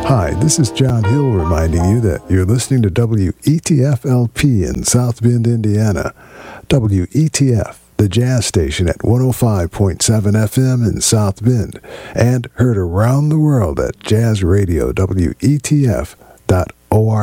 Hi, this is John Hill reminding you that you're listening to WETF-LP in South Bend, Indiana. WETF, the jazz station at 105.7 FM in South Bend, and heard around the world at jazzradio.wetf.org.